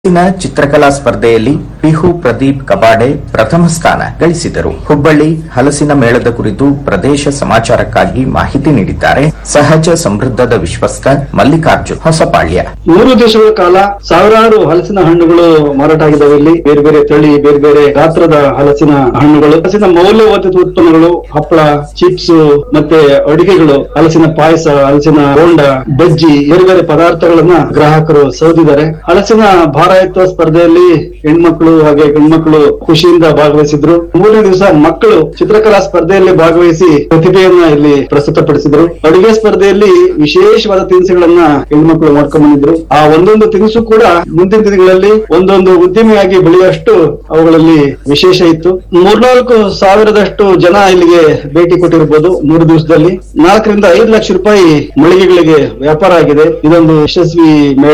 ಚಿತ್ರಕಲಾ ಸ್ಪರ್ಧೆಯಲ್ಲಿ ಪಿಹು ಪ್ರದೀಪ್ ಕಬಾಡೆ ಪ್ರಥಮ ಸ್ಥಾನ ಗಳಿಸಿದರು. ಹುಬ್ಬಳ್ಳಿ ಹಲಸಿನ ಮೇಳದ ಕುರಿತು ಪ್ರದೇಶ ಸಮಾಚಾರಕ್ಕಾಗಿ ಮಾಹಿತಿ ನೀಡಿದ್ದಾರೆ ಸಹಜ ಸಮೃದ್ಧದ ವಿಶ್ವಸ್ತ ಮಲ್ಲಿಕಾರ್ಜುನ್ ಹೊಸಪಾಳ್ಯ. 3 ದಿವಸಗಳ ಕಾಲ ಸಾವಿರಾರು ಹಲಸಿನ ಹಣ್ಣುಗಳು ಮಾರಾಟ ಆಗಿದ್ದಾವೆ. ಇಲ್ಲಿ ಬೇರೆ ಬೇರೆ ತಳಿ, ಬೇರೆ ಬೇರೆ ಗಾತ್ರದ ಹಲಸಿನ ಹಣ್ಣುಗಳು, ಹಲಸಿನ ಮೌಲ್ಯವರ್ಧಿತ ಉತ್ಪನ್ನಗಳು, ಹಪ್ಪಳ, ಚಿಪ್ಸ್ ಮತ್ತೆ ಅಡುಗೆಗಳು, ಹಲಸಿನ ಪಾಯಸ, ಹಲಸಿನ ಬೋಂಡ, ಬಜ್ಜಿ, ಬೇರೆ ಬೇರೆ ಪದಾರ್ಥಗಳನ್ನ ಗ್ರಾಹಕರು ಸೌದಿದ್ದಾರೆ. ಹಲಸಿನ ಭಾರಾಯತ್ವ ಸ್ಪರ್ಧೆಯಲ್ಲಿ ಹೆಣ್ಮಕ್ಳು ಹಾಗೆ ಗಂಡ್ಮಕ್ಳು ಖುಷಿಯಿಂದ ಭಾಗವಹಿಸಿದ್ರು. 3ನೇ ದಿವಸ ಮಕ್ಕಳು ಚಿತ್ರಕಲಾ ಸ್ಪರ್ಧೆಯಲ್ಲಿ ಭಾಗವಹಿಸಿ ಪ್ರತಿಭೆಯನ್ನ ಇಲ್ಲಿ ಪ್ರಸ್ತುತಪಡಿಸಿದ್ರು. ಅಡುಗೆ ಸ್ಪರ್ಧೆಯಲ್ಲಿ ವಿಶೇಷವಾದ ತಿನಿಸುಗಳನ್ನ ಹೆಣ್ಮಕ್ಳು ಮಾಡ್ಕೊಂಡ್ ಬಂದಿದ್ರು. ಆ ಒಂದೊಂದು ತಿನಿಸು ಕೂಡ ಮುಂದಿನ ದಿನಗಳಲ್ಲಿ ಒಂದೊಂದು ಉದ್ಯಮಿಯಾಗಿ ಬೆಳೆಯುವಷ್ಟು ಅವುಗಳಲ್ಲಿ ವಿಶೇಷ ಇತ್ತು. 3-4 ಸಾವಿರದಷ್ಟು ಜನ ಇಲ್ಲಿಗೆ ಭೇಟಿ ಕೊಟ್ಟಿರಬಹುದು. 3 ದಿವಸದಲ್ಲಿ 4 ರಿಂದ 5 ಲಕ್ಷ ರೂಪಾಯಿ ಮಳಿಗೆಗಳಿಗೆ ವ್ಯಾಪಾರ ಆಗಿದೆ. ಇದೊಂದು ಯಶಸ್ವಿ ಮೇಳ.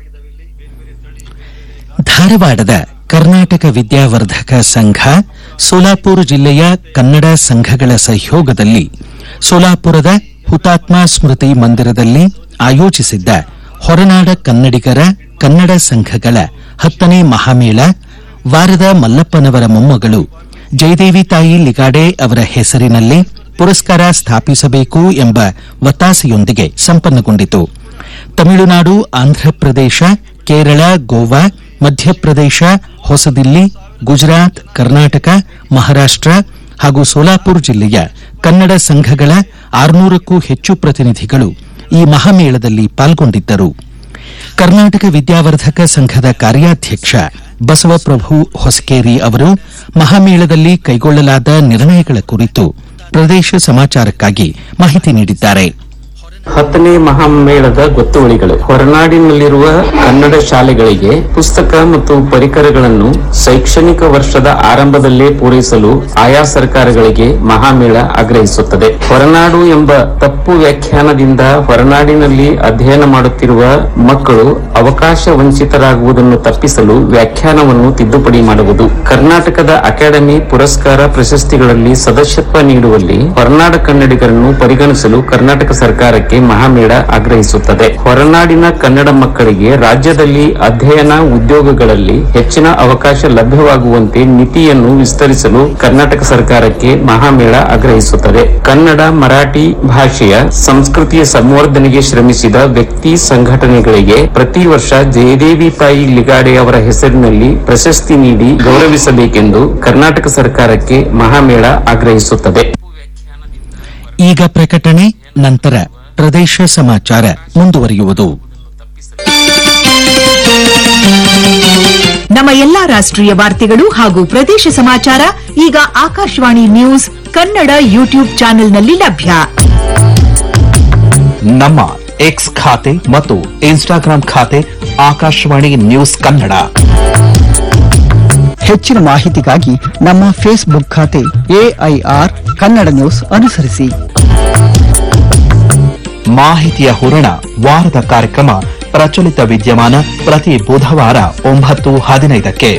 ಧಾರವಾಡದ ಕರ್ನಾಟಕ ವಿದ್ಯಾವರ್ಧಕ ಸಂಘ, ಸೋಲಾಪುರ ಜಿಲ್ಲೆಯ ಕನ್ನಡ ಸಂಘಗಳ ಸಹಯೋಗದಲ್ಲಿ ಸೋಲಾಪುರದ ಹುತಾತ್ಮ ಸ್ಮೃತಿ ಮಂದಿರದಲ್ಲಿ ಆಯೋಜಿಸಿದ್ದ ಹೊರನಾಡ ಕನ್ನಡಿಗರ ಕನ್ನಡ ಸಂಘಗಳ 10ನೇ ಮಹಾಮೇಳ ವಾರದ ಮಲ್ಲಪ್ಪನವರ ಮೊಮ್ಮಗಳು ಜಯದೇವಿ ತಾಯಿ ಲಿಗಾಡೆ ಅವರ ಹೆಸರಿನಲ್ಲಿ ಪುರಸ್ಕಾರ ಸ್ಥಾಪಿಸಬೇಕು ಎಂಬ ಒತ್ತಾಸೆಯೊಂದಿಗೆ ಸಂಪನ್ನಗೊಂಡಿತು. ತಮಿಳುನಾಡು, ಆಂಧ್ರಪ್ರದೇಶ, ಕೇರಳ, ಗೋವಾ, ಮಧ್ಯಪ್ರದೇಶ, ಹೊಸದಿಲ್ಲಿ, ಗುಜರಾತ್, ಕರ್ನಾಟಕ, ಮಹಾರಾಷ್ಟ್ರ ಹಾಗೂ ಸೋಲಾಪುರ ಜಿಲ್ಲೆಯ ಕನ್ನಡ ಸಂಘಗಳ 600ಕ್ಕೂ ಹೆಚ್ಚು ಪ್ರತಿನಿಧಿಗಳು ಈ ಮಹಾಮೇಳದಲ್ಲಿ ಪಾಲ್ಗೊಂಡಿದ್ದರು. ಕರ್ನಾಟಕ ವಿದ್ಯಾವರ್ಧಕ ಸಂಘದ ಕಾರ್ಯಾಧ್ಯಕ್ಷ ಬಸವಪ್ರಭು ಹೊಸಕೇರಿ ಅವರು ಮಹಾಮೇಳದಲ್ಲಿ ಕೈಗೊಳ್ಳಲಾದ ನಿರ್ಣಯಗಳ ಕುರಿತು ಪ್ರದೇಶ ಸಮಾಚಾರಕ್ಕಾಗಿ ಮಾಹಿತಿ ನೀಡಿದ್ದಾರೆ. 10ನೇ ಮಹಾಮೇಳದ ಗೊತ್ತುವಳಿಗಳು. ಹೊರನಾಡಿನಲ್ಲಿರುವ ಕನ್ನಡ ಶಾಲೆಗಳಿಗೆ ಪುಸ್ತಕ ಮತ್ತು ಪರಿಕರಗಳನ್ನು ಶೈಕ್ಷಣಿಕ ವರ್ಷದ ಆರಂಭದಲ್ಲೇ ಪೂರೈಸಲು ಆಯಾ ಸರ್ಕಾರಗಳಿಗೆ ಮಹಾಮೇಳ ಆಗ್ರಹಿಸುತ್ತದೆ. ಹೊರನಾಡು ಎಂಬ ತಪ್ಪು ವ್ಯಾಖ್ಯಾನದಿಂದ ಹೊರನಾಡಿನಲ್ಲಿ ಅಧ್ಯಯನ ಮಾಡುತ್ತಿರುವ ಮಕ್ಕಳು ಅವಕಾಶ ವಂಚಿತರಾಗುವುದನ್ನು ತಪ್ಪಿಸಲು ವ್ಯಾಖ್ಯಾನವನ್ನು ತಿದ್ದುಪಡಿ ಮಾಡುವುದು. ಕರ್ನಾಟಕದ ಅಕಾಡೆಮಿ ಪುರಸ್ಕಾರ ಪ್ರಶಸ್ತಿಗಳಲ್ಲಿ ಸದಸ್ಯತ್ವ ನೀಡುವಲ್ಲಿ ಹೊರನಾಡ ಕನ್ನಡಿಗರನ್ನು ಪರಿಗಣಿಸಲು ಕರ್ನಾಟಕ ಸರ್ಕಾರಕ್ಕೆ ಮಹಾಮೇಳ ಆಗ್ರಹಿಸುತ್ತದೆ. ಹೊರನಾಡಿನ ಕನ್ನಡ ಮಕ್ಕಳಿಗೆ ರಾಜ್ಯದಲ್ಲಿ ಅಧ್ಯಯನ, ಉದ್ಯೋಗಗಳಲ್ಲಿ ಹೆಚ್ಚಿನ ಅವಕಾಶ ಲಭ್ಯವಾಗುವಂತೆ ಮಿತಿಯನ್ನು ವಿಸ್ತರಿಸಲು ಕರ್ನಾಟಕ ಸರ್ಕಾರಕ್ಕೆ ಮಹಾಮೇಳ ಆಗ್ರಹಿಸುತ್ತದೆ. ಕನ್ನಡ, ಮರಾಠಿ ಭಾಷೆಯ ಸಂಸ್ಕೃತಿಯ ಸಂವರ್ಧನೆಗೆ ಶ್ರಮಿಸಿದ ವ್ಯಕ್ತಿ, ಸಂಘಟನೆಗಳಿಗೆ ಪ್ರತಿ ವರ್ಷ ಜಯದೇವಿ ತಾಯಿ ಲಿಗಾಡೆ ಅವರ ಹೆಸರಿನಲ್ಲಿ ಪ್ರಶಸ್ತಿ ನೀಡಿ ಗೌರವಿಸಬೇಕೆಂದು ಕರ್ನಾಟಕ ಸರ್ಕಾರಕ್ಕೆ ಮಹಾಮೇಳ ಆಗ್ರಹಿಸುತ್ತದೆ. ಈಗ ಪ್ರಕಟಣೆ, ನಂತರ ಪ್ರದೇಶ ಸಮಾಚಾರ ಮುಂದುವರಿಯುವುದು. ನಮ್ಮ ಎಲ್ಲಾ ರಾಷ್ಟ್ರೀಯ ವಾರ್ತೆಗಳು ಹಾಗೂ ಪ್ರದೇಶ ಸಮಾಚಾರ ಈಗ ಆಕಾಶವಾಣಿ ನ್ಯೂಸ್ ಕನ್ನಡ ಯೂಟ್ಯೂಬ್ ಚಾನೆಲ್ನಲ್ಲಿ ಲಭ್ಯ. ನಮ್ಮ ಎಕ್ಸ್ ಖಾತೆ ಮತ್ತು ಇನ್ಸ್ಟಾಗ್ರಾಂ ಖಾತೆ ಆಕಾಶವಾಣಿ ನ್ಯೂಸ್ ಕನ್ನಡ. ಹೆಚ್ಚಿನ ಮಾಹಿತಿಗಾಗಿ ನಮ್ಮ ಫೇಸ್ಬುಕ್ ಖಾತೆ AIR ಕನ್ನಡ ನ್ಯೂಸ್ ಅನುಸರಿಸಿ. ಮಾಹಿತಿಯ ಹೂರಣ ವಾರದ ಕಾರ್ಯಕ್ರಮ ಪ್ರಚಲಿತ ವಿದ್ಯಮಾನ ಪ್ರತಿ ಬುಧವಾರ 9:15ಕ್ಕೆ.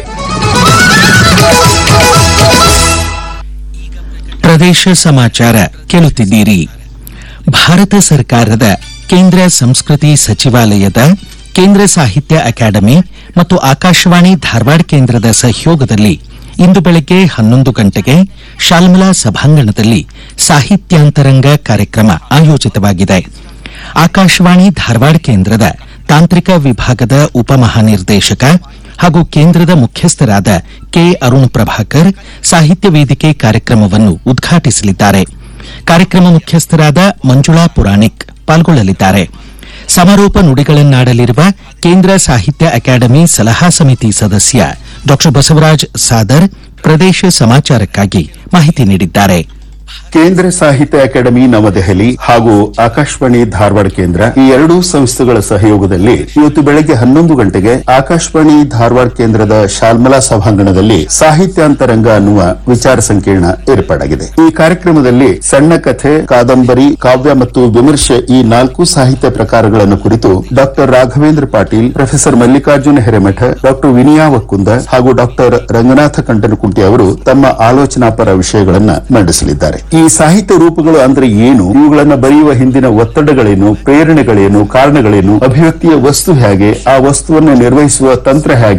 ಪ್ರದೇಶ ಸಮಾಚಾರ ಕೇಳುತ್ತಿದ್ದೀರಿ. ಭಾರತ ಸರ್ಕಾರದ ಕೇಂದ್ರ ಸಂಸ್ಕೃತಿ ಸಚಿವಾಲಯದ ಕೇಂದ್ರ ಸಾಹಿತ್ಯ ಅಕಾಡೆಮಿ ಮತ್ತು ಆಕಾಶವಾಣಿ ಧಾರವಾಡ ಕೇಂದ್ರದ ಸಹಯೋಗದಲ್ಲಿ ಇಂದು ಬೆಳಗ್ಗೆ 11 ಗಂಟೆಗೆ ಶಾಲ್ಮಲಾ ಸಭಾಂಗಣದಲ್ಲಿ ಸಾಹಿತ್ಯಾಂತರಂಗ ಕಾರ್ಯಕ್ರಮ ಆಯೋಜಿತವಾಗಿದೆ. ಆಕಾಶವಾಣಿ ಧಾರವಾಡ ಕೇಂದ್ರದ ತಾಂತ್ರಿಕ ವಿಭಾಗದ ಉಪಮಹಾನಿರ್ದೇಶಕ ಹಾಗೂ ಕೇಂದ್ರದ ಮುಖ್ಯಸ್ಥರಾದ ಕೆ. ಅರುಣ್ ಪ್ರಭಾಕರ್ ಸಾಹಿತ್ಯ ವೇದಿಕೆ ಕಾರ್ಯಕ್ರಮವನ್ನು ಉದ್ಘಾಟಿಸಲಿದ್ದಾರೆ. ಕಾರ್ಯಕ್ರಮ ಮುಖ್ಯಸ್ಥರಾದ ಮಂಜುಳಾ ಪುರಾಣಿಕ್ ಪಾಲ್ಗೊಳ್ಳಲಿದ್ದಾರೆ. ಸಮಾರೋಪ ನುಡಿಗಳನ್ನಾಡಲಿರುವ ಕೇಂದ್ರ ಸಾಹಿತ್ಯ ಅಕಾಡೆಮಿ ಸಲಹಾ ಸಮಿತಿ ಸದಸ್ಯ ಡಾ ಬಸವರಾಜ್ ಸಾದರ್ ಪ್ರದೇಶ ಸಮಾಚಾರಕ್ಕಾಗಿ ಮಾಹಿತಿ ನೀಡಿದ್ದಾರೆ. ಕೇಂದ್ರ ಸಾಹಿತ್ಯ ಅಕಾಡೆಮಿ ನವದೆಹಲಿ ಹಾಗೂ ಆಕಾಶವಾಣಿ ಧಾರವಾಡ ಕೇಂದ್ರ ಈ ಎರಡೂ ಸಂಸ್ಥೆಗಳ ಸಹಯೋಗದಲ್ಲಿ ಇವತ್ತು ಬೆಳಗ್ಗೆ 11 ಗಂಟೆಗೆ ಆಕಾಶವಾಣಿ ಧಾರವಾಡ ಕೇಂದ್ರದ ಶಾಲ್ಮಲಾ ಸಭಾಂಗಣದಲ್ಲಿ ಸಾಹಿತ್ಯಾಂತರಂಗ ಅನ್ನುವ ವಿಚಾರ ಸಂಕಿರಣ ಏರ್ಪಾಡಾಗಿದೆ. ಈ ಕಾರ್ಯಕ್ರಮದಲ್ಲಿ ಸಣ್ಣ ಕಥೆ, ಕಾದಂಬರಿ, ಕಾವ್ಯ ಮತ್ತು ವಿಮರ್ಶೆ ಈ 4 ಸಾಹಿತ್ಯ ಪ್ರಕಾರಗಳನ್ನು ಕುರಿತು ಡಾ ರಾಘವೇಂದ್ರ ಪಾಟೀಲ್, ಪ್ರೊಫೆಸರ್ ಮಲ್ಲಿಕಾರ್ಜುನ ಹಿರೇಮಠ, ಡಾ ವಿನಿಯಾ ವಕ್ಕುಂದ ಹಾಗೂ ಡಾ ರಂಗನಾಥ ಕಂಟನಕುಂಟಿ ಅವರು ತಮ್ಮ ಆಲೋಚನಾಪರ ವಿಷಯಗಳನ್ನು ಮಂಡಿಸಲಿದ್ದಾರೆ. ಈ ಸಾಹಿತ್ಯ ರೂಪಗಳು ಅಂದ್ರೆ ಏನು, ಇವುಗಳನ್ನು ಬರೆಯುವ ಹಿಂದಿನ ಒತ್ತಡಗಳೇನು, ಪ್ರೇರಣೆಗಳೇನು, ಕಾರಣಗಳೇನು, ಅಭಿವ್ಯಕ್ತಿಯ ವಸ್ತು ಹೇಗೆ, ಆ ವಸ್ತುವನ್ನು ನಿರ್ವಹಿಸುವ ತಂತ್ರ ಹೇಗೆ